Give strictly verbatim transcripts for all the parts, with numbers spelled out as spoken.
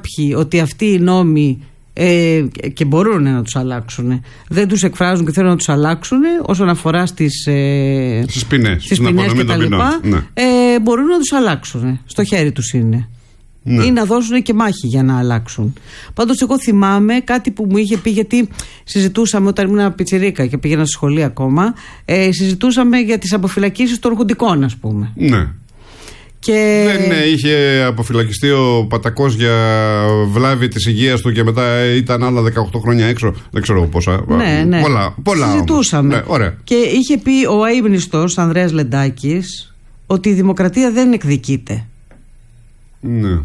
κάποιοι ότι αυτοί οι νόμοι ε, και μπορούν να τους αλλάξουν, δεν τους εκφράζουν και θέλουν να τους αλλάξουν όσον αφορά στις, ε, στις ποινές, στις ποινές και τα λοιπά, ναι. ε, μπορούν να τους αλλάξουν. Στο χέρι τους είναι. Ναι. Ή να δώσουν και μάχη για να αλλάξουν. Πάντως εγώ θυμάμαι κάτι που μου είχε πει, γιατί συζητούσαμε όταν ήμουν πιτσιρίκα και πήγαινα στη σχολή ακόμα, ε, συζητούσαμε για τις αποφυλακίσεις των αρχοντικών, ας πούμε. Ναι. Και... Δεν ναι, είχε αποφυλακιστεί ο Πατακός για βλάβη της υγείας του και μετά ήταν άλλα δεκαοκτώ χρόνια έξω. Δεν ξέρω πόσα. Ναι, ναι. Πολλά, πολλά συζητούσαμε. Ναι, ωραία. Και είχε πει ο αείμνηστος Ανδρέας Λεντάκης ότι η δημοκρατία δεν εκδικείται. Ναι.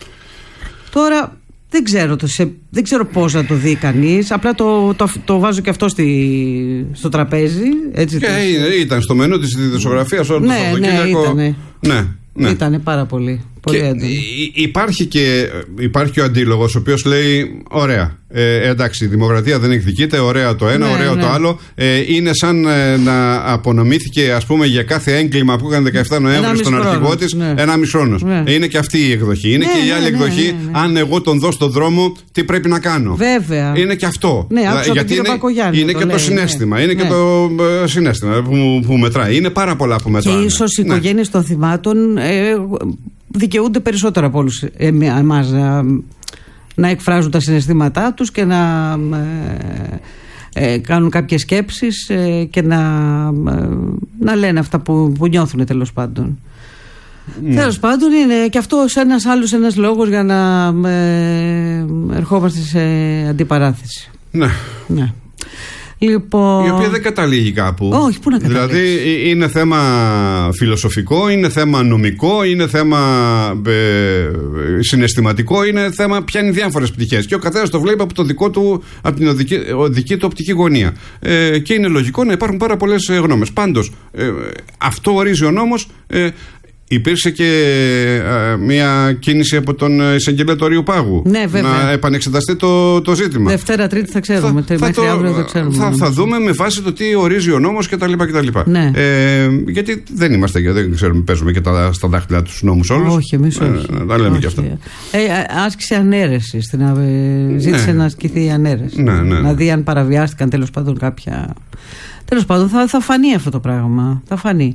Τώρα δεν ξέρω, το σε, δεν ξέρω πώς να το δει κανείς. Απλά το, το, το βάζω και αυτό στη, στο τραπέζι. Έτσι, και το... ήταν στο μενού της ειδησογραφίας όλο ναι, το Σαββατοκύριακο. Ναι, ήτανε. Ναι, ναι. Ήτανε πάρα πολύ. Πολύ έντονο. Υπάρχει και, υπάρχει και ο αντίλογος ο οποίος λέει: ωραία, ε, εντάξει, η δημοκρατία δεν εκδικείται, ωραία το ένα, ναι, ωραίο ναι. το άλλο. Ε, είναι σαν ε, να απονομήθηκε, ας πούμε, για κάθε έγκλημα που έκανε δεκαεφτά Νοέμβρη στον αρχηγό της, ναι. ένα μισό χρόνος. Ναι. Ε, είναι και αυτή η εκδοχή. Είναι ναι, και η άλλη ναι, εκδοχή, ναι, ναι, ναι. αν εγώ τον δω στον δρόμο, τι πρέπει να κάνω. Βέβαια. Είναι και αυτό. Ναι, γιατί είναι, είναι το και λέει, το συναίσθημα. Ναι. Είναι ναι. και το ε, συναίσθημα που, που μετράει. Είναι πάρα πολλά που μετράει. Και ίσως οι οικογένειες των θυμάτων ε, δικαιούνται περισσότερο από όλους εμάς να, να εκφράζουν τα συναισθήματά τους και να ε, ε, κάνουν κάποιες σκέψεις ε, και να, ε, να λένε αυτά που, που νιώθουν, τέλος πάντων. Mm. Τέλος πάντων, είναι και αυτό ένας άλλος ένας λόγος για να ε, ερχόμαστε σε αντιπαράθεση. Ναι. Ναι. Λοιπόν... η οποία δεν καταλήγει κάπου. Όχι, πού να καταλήξει. Δηλαδή είναι θέμα φιλοσοφικό, είναι θέμα νομικό, είναι θέμα ε, συναισθηματικό, είναι θέμα, πιάνει διάφορες πτυχές και ο καθένας το βλέπει από, το δικό του, από την οδική, δική του οπτική γωνία. Ε, και είναι λογικό να υπάρχουν πάρα πολλές γνώμες. Πάντως, ε, αυτό ορίζει ο νόμος. Ε, Υπήρξε και ε, μια κίνηση από τον εισαγγελέα του Αριού Πάγου. Ναι, βέβαια. Να επανεξεταστεί το, το ζήτημα. Δευτέρα, Τρίτη θα ξέρουμε. Θα, μέχρι θα, αύριο θα ξέρουμε. Θα, θα δούμε με βάση το τι ορίζει ο νόμος κτλ. Ναι. Ε, γιατί δεν είμαστε, δεν ξέρουμε, παίζουμε και τα, στα δάχτυλα τους νόμους όλους. Όχι, εμείς όχι. Ε, τα λέμε όχι. Και αυτά. Ε, άσκησε ανέρεση. Στην, ε, ζήτησε ναι. να ασκηθεί η ανέρεση. Ναι, ναι. Να δει αν παραβιάστηκαν τέλος πάντων κάποια. Τέλος πάντων, θα, θα φανεί αυτό το πράγμα. Θα φανεί.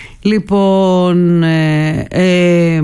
Λοιπόν, ε, ε,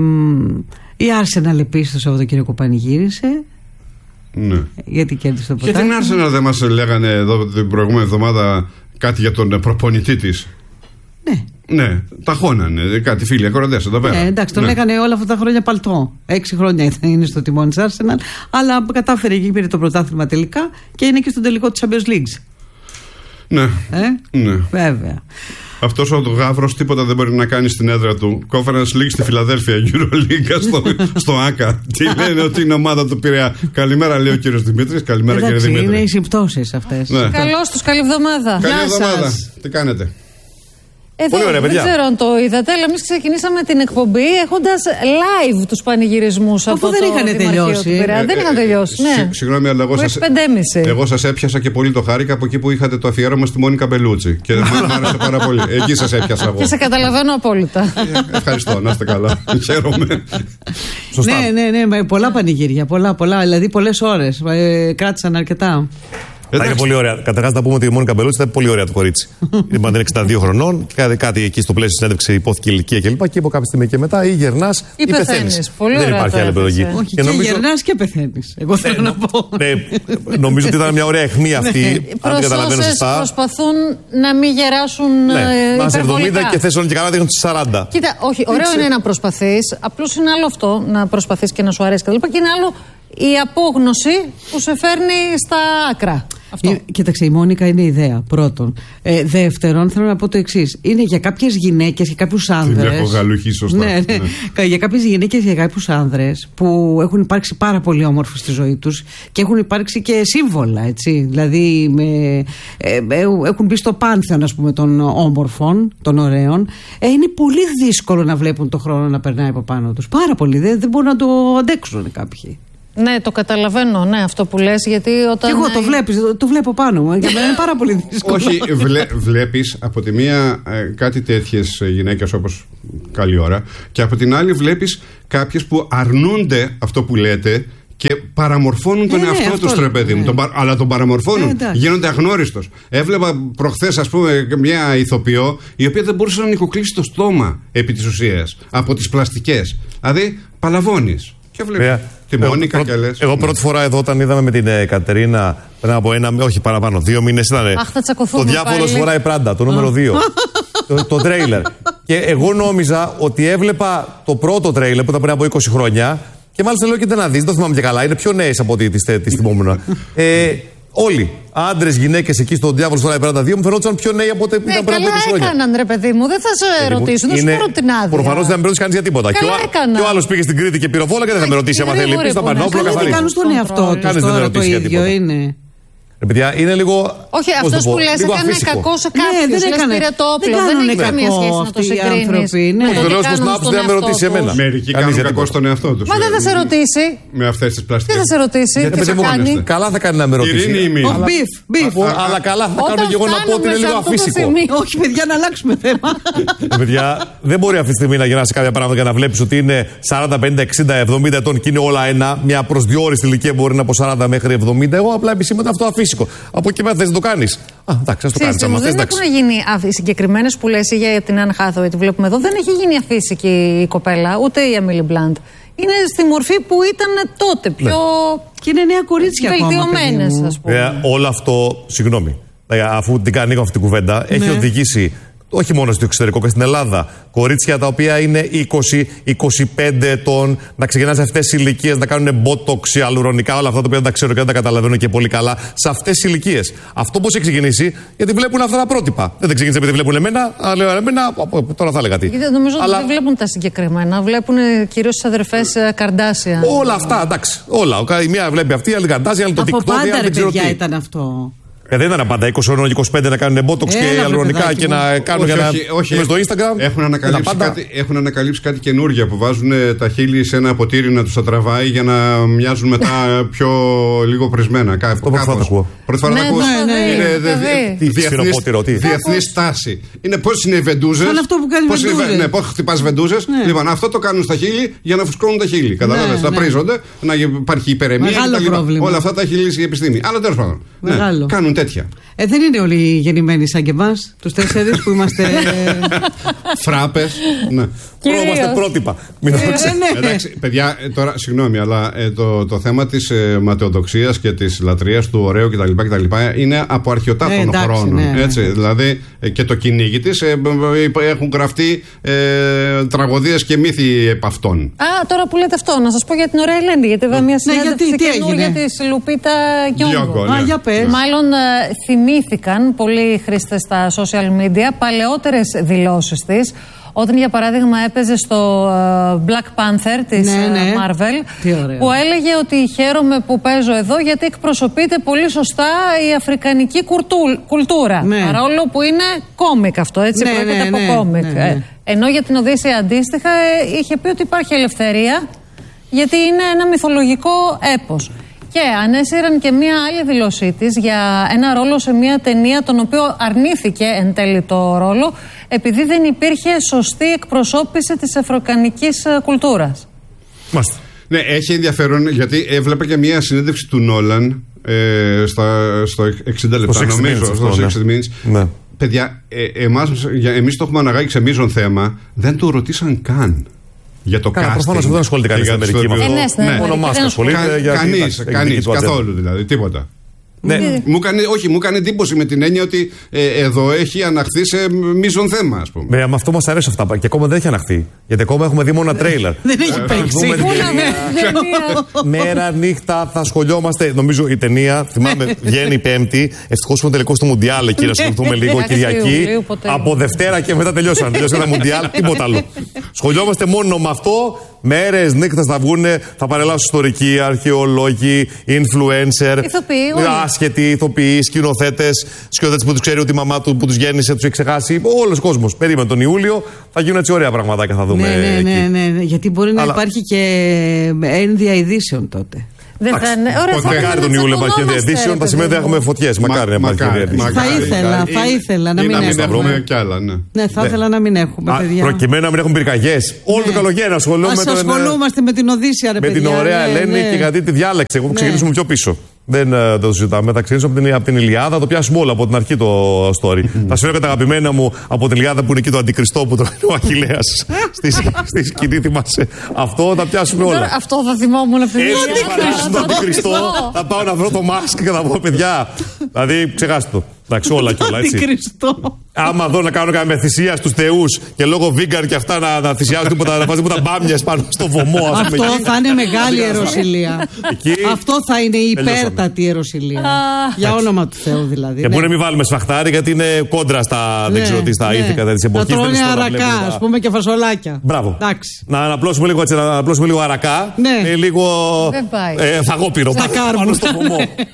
η Arsenal επίσης το Σαββατοκύριακο πανηγύρισε. Ναι. Γιατί κέρδισε το πρωτάθλημα. Και την Arsenal δεν μας λέγανε εδώ την προηγούμενη εβδομάδα κάτι για τον προπονητή της? Ναι. Ναι, τα χώνανε κάτι φίλοι ακροατές εδώ πέρα. Ναι, εντάξει, το ναι. λέγανε όλα αυτά τα χρόνια παλτό. Έξι χρόνια είναι στο τιμόνι της Arsenal, αλλά κατάφερε και πήρε το πρωτάθλημα τελικά και είναι και στο τελικό της Champions League. Ναι. Ε? Ναι. Βέβαια. Αυτός ο γάβρος τίποτα δεν μπορεί να κάνει στην έδρα του. Conference League στη Φιλαδέλφια, EuroLeague στο, στο ΆΚΑ. Τι λένε ότι είναι ομάδα του Πειραιά. Καλημέρα, λέει ο κύριος Δημήτρης. Καλημέρα, εντάξει, κύριε Δημήτρη. Είναι οι συμπτώσεις αυτές. Ναι. Καλώς τους, καλή εβδομάδα. Καλή Γεια εβδομάδα. σας. Τι κάνετε? Εδώ, πολύ ωραία, παιδιά. Δεν ξέρω αν το είδατε, αλλά εμείς ξεκινήσαμε την εκπομπή έχοντας live τους πανηγυρισμούς από δεν το είχαν τελειώσει. Ε, ε, δεν είχαν τελειώσει. Ναι. Συγγνώμη, αλλά εγώ σας, εγώ σας έπιασα και πολύ το χάρηκα από εκεί που είχατε το αφιέρωμα στη Μόνικα Μπελούτσι. Και μου άρεσε πάρα πολύ. Εκεί σας έπιασα εγώ. Και σε καταλαβαίνω απόλυτα. Ε, ευχαριστώ, να είστε καλά. Χαίρομαι. Ναι, ναι, ναι, πολλά πανηγύρια. Πολλά, πολλά. Δηλαδή πολλές ώρες. Ε, κράτησαν αρκετά. Θα είναι πολύ ωραία. Καταρχάς να πούμε ότι η Μόνικα Μπελούτσι ήταν πολύ ωραία το κορίτσι. Είναι εξήντα δύο χρονών, κάτι, κάτι εκεί στο πλαίσιο συνέντευξη υπόθηκε ηλικία κλπ. Και, και είπε κάποια στιγμή και μετά ή γερνάς ή πεθαίνεις. Δεν υπάρχει άλλη επιλογή. Όχι, και, και νομίζω... γερνάς και πεθαίνεις. Εγώ θέλω ναι, να πω. Ναι, νομίζω ότι ήταν μια ωραία αιχμή αυτή. Αν δεν καταλαβαίνω σωστά. Προσπαθούν να μην γεράσουν. Ναι, να είσαι εβδομήντα και θες όλοι και καλά δείχνουν τις σαράντα. Κοίτα, όχι, ωραίο είναι να προσπαθείς. Απλώς είναι άλλο αυτό να προσπαθείς και να σου αρέσει κτλ. Και είναι άλλο η απόγνωση που σε φέρνει στα άκρα. Αυτό. Κοίταξε, η Μόνικα είναι ιδέα. Πρώτον. Ε, δεύτερον, θέλω να πω το εξής. Είναι για κάποιες γυναίκες και κάποιους άνδρες. Την έχω γαλουχεί σωστά. Ναι, ναι. Ναι. Για κάποιες γυναίκες και για κάποιους άνδρες που έχουν υπάρξει πάρα πολύ όμορφοι στη ζωή τους και έχουν υπάρξει και σύμβολα, έτσι. Δηλαδή με, ε, ε, έχουν μπει στο πάνθεον, ας πούμε, των όμορφων, των ωραίων. Ε, είναι πολύ δύσκολο να βλέπουν το χρόνο να περνάει από πάνω τους. Πάρα πολύ. Δεν, δεν μπορούν να το αντέξουν κάποιοι. Ναι, το καταλαβαίνω, ναι, αυτό που λες, γιατί όταν... Και εγώ το βλέπεις, το, το βλέπω πάνω μου, για μένα είναι πάρα πολύ δύσκολο. Όχι, βλέ, βλέπεις από τη μία ε, κάτι τέτοιες γυναίκες όπως καλή ώρα και από την άλλη βλέπεις κάποιες που αρνούνται αυτό που λέτε Και παραμορφώνουν τον ε, εαυτό ναι, τους, ρε παιδί μου. ναι. Τον, αλλά τον παραμορφώνουν. Ε, γίνονται αγνώριστος. Έβλεπα προχθές, ας πούμε, μια ηθοποιό η οποία δεν μπορούσε να νοικοκλείσει το στόμα επί της ουσίας από τις πλαστικές. Δηλαδή, παλαβώνεις. Και βλέπεις τη Μόνικα και λες. Εγώ πρώτη φορά εδώ, όταν είδαμε με την ε, Κατερίνα πριν από ένα, όχι παραπάνω, δύο μήνες ήταν. Αχ, θα τσακωθούμε. Το διάβολος φοράει Πράντα, το νούμερο δύο. το, το τρέιλερ. Και εγώ νόμιζα ότι έβλεπα το πρώτο τρέιλερ που ήταν πριν από είκοσι χρόνια. Και μάλιστα λέω και δεν να δεις, δεν το θυμάμαι και καλά. Είναι πιο νέες από ό,τι τις θυμόμουν. ε, όλοι, άντρες, γυναίκες εκεί στο Διάβολος φοράει Πράντα δύο, μου φαινόταν πιο νέοι από ό,τι ήταν πριν από είκοσι χρόνια. Έκαναν, ρε παιδί μου, δεν θα σε ρωτήσω, δεν σου παίρνω την άδεια. Προφανώς δεν θα με ρωτήσει κανείς για τίποτα. Και ο, και ο άλλος πήγε στην Κρήτη και πυροβόλα και δεν θα με ρωτήσει άμα θέλει. Πει στα Πανόπουλο, καθαρίζει. Δεν κάνουν στον εαυτό του. Τώρα το ίδιο είναι. Ρε παιδιά, είναι λίγο. Όχι, αυτός που λες έκανε κακό σε κάποιους. Δεν έκανε το όπλο. Δεν έχει καμία σχέση να το συγκρίνεις. Το λέω πως να δεν με ρωτήσει εμένα. Μερικοί κάνουν κακό στον εαυτό τους. Μα δεν θα σε ρωτήσει. Με αυτές τις πλαστικές. Δεν θα σε ρωτήσει. Τι θα κάνει. Καλά θα κάνει να με ρωτήσει. Μπιφ. Αλλά καλά θα κάνω και εγώ να πω ότι είναι λίγο αφύσικο. Όχι, παιδιά, να αλλάξουμε θέμα. Παιδιά, δεν μπορεί αυτή τη στιγμή να γυρνάσει κάποια πράγματα και να βλέπει ότι είναι σαράντα, πενήντα, εξήντα, εβδομήντα ετών και είναι όλα ένα. Μια προσδιοριστη ηλικία μπορεί να από σαράντα μέχρι εβδομήντα. Εγώ απλά επισήμω ότι αυτό αφύσικο. Από εκεί πέρα θες να το κάνεις. Α, εντάξει, ας το κάνεις. Όμως δεν έχουν γίνει οι συγκεκριμένες που λες για την Anne Hathaway, τη βλέπουμε εδώ, δεν έχει γίνει αφύσικη η κοπέλα, ούτε η Emily Blunt. Είναι στη μορφή που ήταν τότε, πιο. Ναι. Και είναι νέα κορίτσια βελτιωμένες, ας πούμε. Ε, όλο αυτό, συγγνώμη, αφού την κάνει αυτή την κουβέντα, ναι. έχει οδηγήσει. Όχι μόνο στο εξωτερικό και στην Ελλάδα. Κορίτσια τα οποία είναι είκοσι είκοσι πέντε ετών, να ξεκινάνε σε αυτές τις ηλικίες, να κάνουν μπότοξ, αλουρονικά, όλα αυτά τα οποία δεν τα ξέρω και δεν τα καταλαβαίνω και πολύ καλά, σε αυτές τις ηλικίες. Αυτό πώς έχει ξεκινήσει, γιατί βλέπουν αυτά τα πρότυπα. Δεν ξεκίνησε επειδή βλέπουν εμένα, αλλά λέω εμένα, τώρα θα έλεγα τι. Γιατί νομίζω ότι αλλά... δεν βλέπουν τα συγκεκριμένα, βλέπουν κυρίως τις αδερφές Καρντάσια. Όλα αυτά, εντάξει. Όλα. Η μία βλέπει αυτή, η άλλη Καρντάσια, η άλλη το TikTok. Από πάντα ρε παιδιά ήταν αυτό. Ε, δεν ήταν πάντα είκοσι ώρων, είκοσι πέντε να κάνουν μπότοξ και αλουρονικά και να κάνουν όχι, για να. Όχι, όχι, όχι. Στο Instagram. Έχουν ανακαλύψει, κάτι, έχουν ανακαλύψει κάτι καινούργια που βάζουν τα χείλη σε ένα ποτήρι να τους τα τραβάει για να μοιάζουν μετά πιο λίγο πρισμένα. Κάπως. Πρώτη φορά το ακούω. Πρώτη φορά το ακούω. Είναι διεθνή στάση. Είναι πώς είναι οι βεντούζες. Σαν αυτό που κάνει βεντούζες. Ναι, πώς χτυπάς βεντούζες. Λοιπόν, αυτό το κάνουν στα χείλη για να φουσκώνουν τα χείλη. Καταλάβες. Να πρίζονται, να υπάρχει υπερεμία κτλ. Όλα αυτά τα έχει λύσει η επιστήμη. Αλλά τέλος πάντων. Κάνουν τέτοια. Ε, δεν είναι όλοι γεννημένοι σαν και εμάς, τους τέσσερις που είμαστε. Φράπες. Ναι. Είμαστε πρότυπα. Μην το ξέρετε. Εντάξει, παιδιά, τώρα συγγνώμη, αλλά ε, το, το θέμα της ε, ματαιοδοξίας και της λατρείας του ωραίου κτλ. κτλ είναι από αρχαιοτάτων ε, χρόνων. Ναι, ναι. Έτσι, δηλαδή ε, και το κυνήγι της ε, ε, έχουν γραφτεί ε, τραγωδίες και μύθοι επ' αυτών. Α, τώρα που λέτε αυτό, να σας πω για την ωραία Ελένη, γιατί βέβαια μια συνέντευξη καινούργια της Λουπίτα Γκιόγκο. Ναι. Για πες. Μάλλον ε, θυμήθηκαν πολλοί χρήστες στα social media παλαιότερες δηλώσεις της. Όταν για παράδειγμα έπαιζε στο uh, Black Panther της ναι, ναι. Marvel, που έλεγε ότι χαίρομαι που παίζω εδώ γιατί εκπροσωπείται πολύ σωστά η αφρικανική κουρτού, κουλτούρα. Ναι. Παρόλο που είναι κόμικ αυτό, έτσι, ναι, πρόκειται ναι, από κόμικ. Ναι, ναι. Ε, ενώ για την Οδύσσεια αντίστοιχα ε, είχε πει ότι υπάρχει ελευθερία γιατί είναι ένα μυθολογικό έπος. Και ανέσυραν και μία άλλη δηλώσή της για ένα ρόλο σε μία ταινία τον οποίο αρνήθηκε εν τέλει το ρόλο επειδή δεν υπήρχε σωστή εκπροσώπηση της αφρικανικής κουλτούρας. Μάλιστα. Ναι, έχει ενδιαφέρον γιατί έβλεπα και μία συνέντευξη του Νόλαν ε, στα, στο εξήντα λεπτά νομίζω, στο εξήντα minutes. Ναι. Παιδιά, ε, εμάς, εμείς το έχουμε αναγάγει σε μείζον θέμα, δεν το ρωτήσαν καν. Για το casting. Προφανώς δεν ασχολείται κανείς στην Αμερική με αυτό. Ναι, ναι, μόνο Μάσκα ασχολείται. Κανείς, κανείς, καθόλου δηλαδή, τίποτα. Ναι. Μου κάνει, όχι, μου κάνει εντύπωση με την έννοια ότι ε, εδώ έχει αναχθεί σε μείζον θέμα, ας πούμε. Με, με αυτό μας αρέσει αυτά. Και ακόμα δεν έχει αναχθεί. Γιατί ακόμα έχουμε δει μόνο ένα τρέιλερ. Δεν έχει παίξει. Μέρα, νύχτα θα ασχολιόμαστε. Νομίζω η ταινία, θυμάμαι, βγαίνει Πέμπτη. Ευτυχώς είναι τελικό στο Μουντιάλ εκεί να ασχοληθούμε λίγο Κυριακή. Από Δευτέρα και μετά τελειώσαν. Τελειώσαν τα Μουντιάλ, τίποτα άλλο. Σχολιόμαστε μόνο με αυτό. Μέρες, νύχτες θα βγουν, θα παρελάσουν ιστορικοί, αρχαιολόγοι, influencer, άσχετοι, ηθοποιοί, σκηνοθέτες, σκηνοθέτες που τους ξέρει ότι η μαμά του που τους γέννησε, τους έχει ξεχάσει. Όλος ο κόσμος. Περίμενε τον Ιούλιο, θα γίνουν έτσι ωραία πραγματάκια, θα δούμε. Ναι, ναι, εκεί. ναι, ναι, ναι, γιατί μπορεί να Αλλά... υπάρχει και ένδια ειδήσεων τότε. Δεν θα είναι. Ωραία, μακάρι τον Ιούλιο υπάρχει διαιτήσεων, θα σημαίνει ότι έχουμε φωτιές. Μακάρι να υπάρχει διαιτήσεων. Θα ήθελα, θα ήθελα να μην έχουμε. Κι άλλα, ναι. Ναι, θα ήθελα να μην έχουμε, παιδιά. Προκειμένου να μην έχουμε πυρκαγιές. Όλο το καλοκαίρι ασχολούμαστε με την Οδύσσια, ρε παιδιά. Με την ωραία Ελένη και γιατί τη διάλεξε. Εγώ ξεκινήσουμε πιο πίσω. Δεν uh, το συζητάμε. Θα ξεκινήσουμε από την, από την Ηλιάδα, το πιάσουμε όλο από την αρχή το story. Θα σου έλεγα τα αγαπημένα μου από την Ηλιάδα που είναι εκεί το αντικριστό που τρώει ο Αχιλλέας στη, στη σκηνή. Θυμάσαι. Αυτό θα πιάσουμε όλα. Αυτό θα θυμόμουν αυτή την Ελλάδα. Το αντικριστό. Θα πάω να βρω το μάσκ και θα πω παιδιά. Δηλαδή ξεχάστε το. Εντάξει, όλα και όλα έτσι. Άμα δω να κάνω καμία θυσία στους θεούς και λόγω vegan και αυτά να, να θυσιάζουν τίποτα, να βάζουν τίποτα μπάμιες πάνω στο βωμό. Αυτό θα είναι μεγάλη ιεροσυλία. Αυτό θα είναι η υπέρτατη ιεροσυλία. Για όνομα του Θεού δηλαδή. Και μπορεί να μην βάλουμε σφαχτάρι γιατί είναι κόντρα στα δεν ξέρω τι στα ήθικα της εποχής. Να τρώνε αρακά, ας πούμε, και φασολάκια. Μπράβο. Να αναπλώσουμε λίγο, έτσι, να αναπλώσουμε λίγο αρακά με λίγο φαγόπυρο πάνω στο βωμό.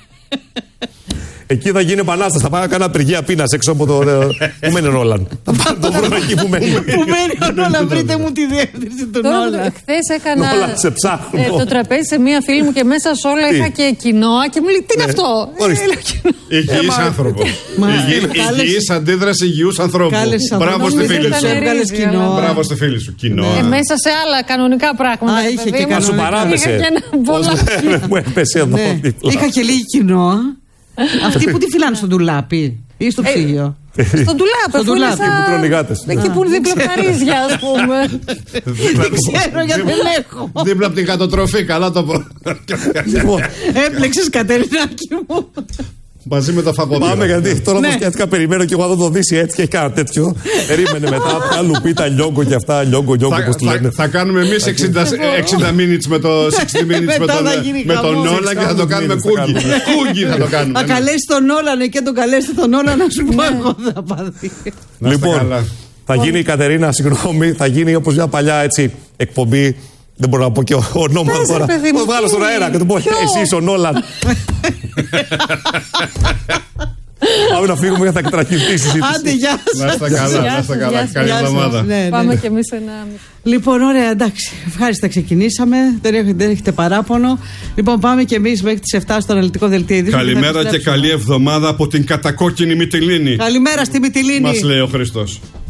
Εκεί θα γίνει επανάσταση. Θα πάω να κάνω απεργία πείνας έξω από το. Πού μένει ο Νόλαν. Θα πάω να το βρω εκεί που μένει. Πού μένει ο Νόλαν, βρείτε μου τη διεύθυνση του Νόλαν. Χθες έκανα. Νόλαν, σε ψάχνω. Το τραπέζι σε μία φίλη μου και μέσα σε όλα είχα και κοινόα και μου λέει τι είναι αυτό. Υγιής άνθρωπο. Υγιής αντίδραση υγιούς ανθρώπου. Μπράβο στη φίλη σου. Μπράβο στη φίλη σου. Κοινόα. Μέσα σε άλλα κανονικά πράγματα. Είχε και κανονικά. Σου παράπεσε. Μου έπεσε εδώ. Είχα και λίγη κοινόα. Αυτοί που τη φυλάνε στο ντουλάπι ή στο ψυγείο. Στον ντουλάπι, στον ντουλάπι που τρώνε οι γάτες. Εκεί που είναι δίπλα από τα ρύζια, ας πούμε. Δεν ξέρω γιατί δεν έχω. Δίπλα από την κατοτροφή, καλά το πω. Έπλεξες, Κατερινάκη μου. Μαζί με τα φαγωτά. Πάμε γιατί τώρα το σκέφτηκα, περιμένω και εγώ θα το δει έτσι και έχει κάνει τέτοιο. Περίμενε μετά τα λουπίτα, λιόγκο και αυτά. Λιόγκο, λιόγκο, πώς το λένε. Θα κάνουμε εμεί εξήντα minutes με το με τον Νόλαν και θα το κάνουμε κούγκι. Κούγκι θα το κάνουμε. Θα καλέσει τον Νόλαν και τον καλέσετε τον Νόλαν να σου πω εγώ θα πάθει. Λοιπόν, θα γίνει η Κατερίνα, συγγνώμη, θα γίνει όπως μια παλιά έτσι εκπομπή. Δεν μπορώ να πω και ονόματα τώρα. Το βγάλω στον αέρα και του πω εσύ είσαι ο Νόλαν. Πάμε να φύγουμε γιατί θα εκτραχυνθεί η συζήτηση. Άντε, γεια σας. Να είστε καλά, να είστε καλά. Καλή εβδομάδα. Πάμε κι εμείς ένα. Λοιπόν, ωραία, εντάξει. Ευχάριστα ξεκινήσαμε. Δεν έχετε παράπονο. Λοιπόν, πάμε κι εμείς μέχρι τις εφτά στο αναλυτικό δελτίο ειδήσεων. Καλημέρα και καλή εβδομάδα από την κατακόκκινη Μυτιλήνη. Καλημέρα στη Μυτιλήνη. Μας λέει ο Χριστός.